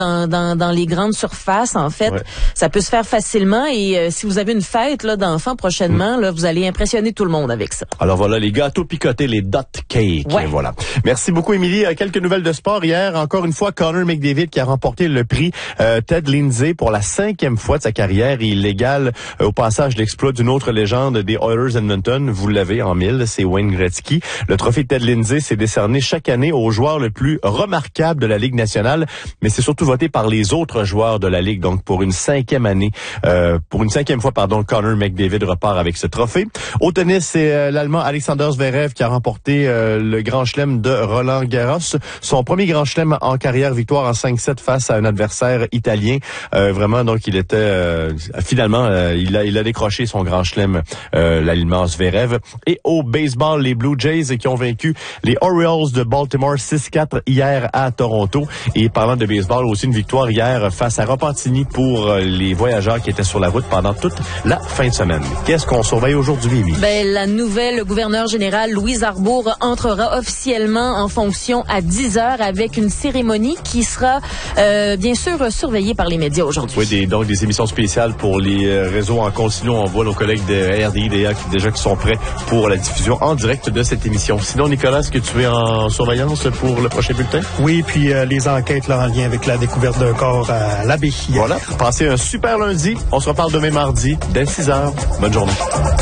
dans les grandes surfaces, en fait. Ouais. Ça peut se faire facilement et si vous avez une fête là d'enfants prochainement, là, vous allez impressionner tout le monde avec ça. Alors voilà, les gâteaux picotés, les dot cakes. Ouais. Voilà. Merci beaucoup, Émilie. Quelques nouvelles de sport. Hier, encore une fois, Connor McDavid qui a remporté le prix Ted Lindsay pour la 5e fois de sa carrière. Il égale au passage l'exploit d'une autre légende des Oilers Edmonton. Vous l'avez en 1000, c'est Wayne Gretzky. Le trophée Ted Lindsay s'est décerné chaque année au joueur le plus remarquable de la Ligue nationale, mais c'est surtout voté par les autres joueurs de la Ligue. Donc, pour une 5e année, Connor McDavid repart avec ce trophée. Au tennis, c'est l'Allemand Alexander Zverev qui a remporté le Grand Chelem de Roland Garros. Son premier Grand Chelem en carrière, victoire en 5-7 face à un adversaire italien. Vraiment, donc, il était finalement, il a décroché son Grand Chelem, l'Allemand Zverev. Et au baseball, les Blue Jays qui ont vaincu les Orioles de Baltimore 6-4 hier à Toronto. Et parlant de baseball, aussi une victoire hier face à Repentigny pour les voyageurs qui étaient sur la route pendant toute la fin de semaine. Qu'est-ce qu'on surveille aujourd'hui, Émilie? La nouvelle gouverneure générale Louise Arbour entrera officiellement en fonction à 10h avec une cérémonie qui sera bien sûr surveillée par les médias aujourd'hui. Oui, donc des émissions spéciales pour les réseaux en continu. On voit nos collègues de RDI déjà qui sont prêts pour la diffusion en direct de cette émission. Sinon, Nicolas, est-ce que tu es en surveillance pour le prochain bulletin? Oui, puis les enquêtes là, en lien avec la découverte d'un corps à l'abbé. Voilà. Passez un super lundi. On se reparle demain mardi dès 6h. Bonne journée.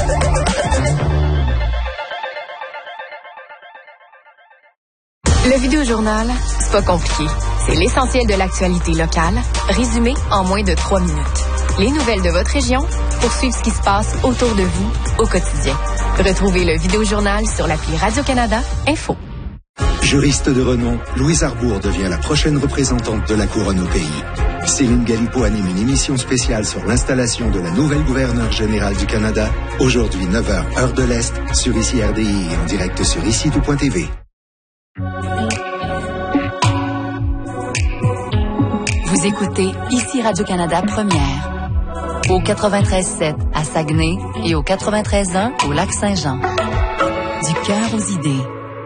Le Vidéojournal, c'est pas compliqué. C'est l'essentiel de l'actualité locale, résumé en moins de 3 minutes. Les nouvelles de votre région pour suivre ce qui se passe autour de vous au quotidien. Retrouvez le Vidéojournal sur l'appli Radio-Canada Info. Juriste de renom, Louise Arbour devient la prochaine représentante de la Couronne au pays. Céline Galipo anime une émission spéciale sur l'installation de la nouvelle gouverneure générale du Canada. Aujourd'hui, 9h, heure de l'Est, sur ICI RDI et en direct sur ICI.tv. Vous écoutez ICI Radio-Canada Première. Au 93.7 à Saguenay et au 93.1 au Lac-Saint-Jean. Du cœur aux idées.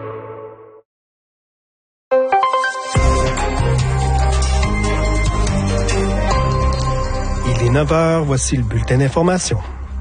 Il est 9h, voici le bulletin d'information.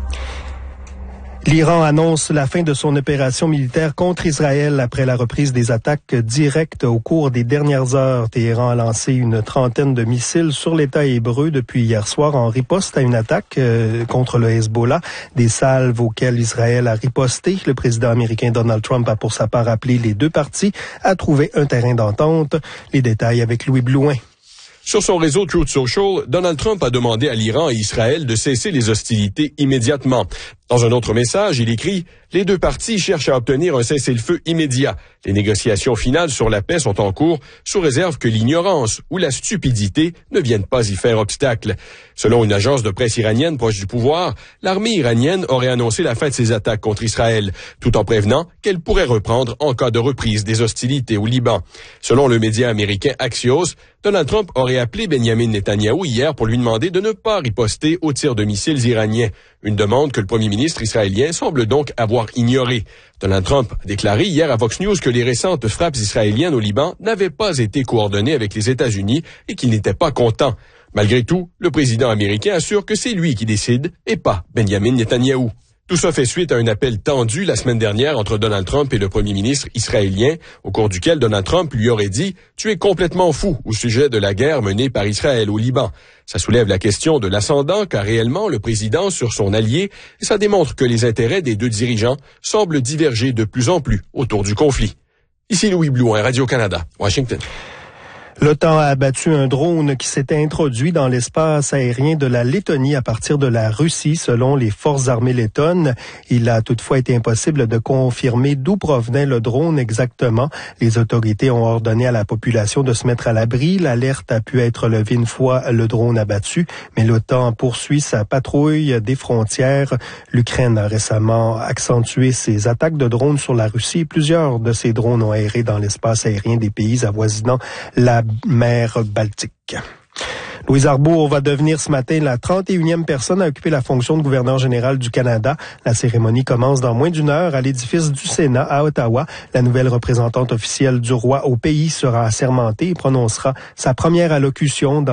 L'Iran annonce la fin de son opération militaire contre Israël après la reprise des attaques directes au cours des dernières heures. Téhéran a lancé une trentaine de missiles sur l'État hébreu depuis hier soir en riposte à une attaque contre le Hezbollah, des salves auxquelles Israël a riposté. Le président américain Donald Trump a pour sa part appelé les deux parties à trouver un terrain d'entente. Les détails avec Louis Blouin. Sur son réseau Truth Social, Donald Trump a demandé à l'Iran et Israël de cesser les hostilités immédiatement. Dans un autre message, il écrit « Les deux parties cherchent à obtenir un cessez-le-feu immédiat. Les négociations finales sur la paix sont en cours, sous réserve que l'ignorance ou la stupidité ne viennent pas y faire obstacle. » Selon une agence de presse iranienne proche du pouvoir, l'armée iranienne aurait annoncé la fin de ses attaques contre Israël, tout en prévenant qu'elle pourrait reprendre en cas de reprise des hostilités au Liban. Selon le média américain Axios, Donald Trump aurait appelé Benjamin Netanyahou hier pour lui demander de ne pas riposter aux tirs de missiles iraniens. Une demande que le premier ministre israélien semble donc avoir ignorée. Donald Trump a déclaré hier à Fox News que les récentes frappes israéliennes au Liban n'avaient pas été coordonnées avec les États-Unis et qu'il n'était pas content. Malgré tout, le président américain assure que c'est lui qui décide et pas Benjamin Netanyahou. Tout ça fait suite à un appel tendu la semaine dernière entre Donald Trump et le premier ministre israélien, au cours duquel Donald Trump lui aurait dit « Tu es complètement fou » au sujet de la guerre menée par Israël au Liban. Ça soulève la question de l'ascendant qu'a réellement le président sur son allié et ça démontre que les intérêts des deux dirigeants semblent diverger de plus en plus autour du conflit. Ici Louis Blouin, Radio-Canada, Washington. L'OTAN a abattu un drone qui s'était introduit dans l'espace aérien de la Lettonie à partir de la Russie, selon les forces armées lettonnes. Il a toutefois été impossible de confirmer d'où provenait le drone exactement. Les autorités ont ordonné à la population de se mettre à l'abri. L'alerte a pu être levée une fois le drone abattu, mais l'OTAN poursuit sa patrouille des frontières. L'Ukraine a récemment accentué ses attaques de drones sur la Russie. Plusieurs de ces drones ont erré dans l'espace aérien des pays avoisinant la mer Baltique. Louise Arbour va devenir ce matin la 31e personne à occuper la fonction de gouverneur général du Canada. La cérémonie commence dans moins d'une heure à l'édifice du Sénat à Ottawa. La nouvelle représentante officielle du roi au pays sera assermentée et prononcera sa première allocution dans